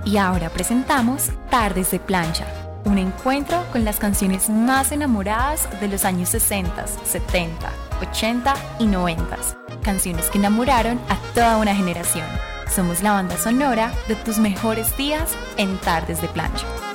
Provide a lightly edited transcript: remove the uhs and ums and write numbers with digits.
Y ahora presentamos Tardes de Plancha, un encuentro con las canciones más enamoradas de los años 60, 70, 80 y 90. Canciones que enamoraron a toda una generación. Somos la banda sonora de tus mejores días en Tardes de Plancha.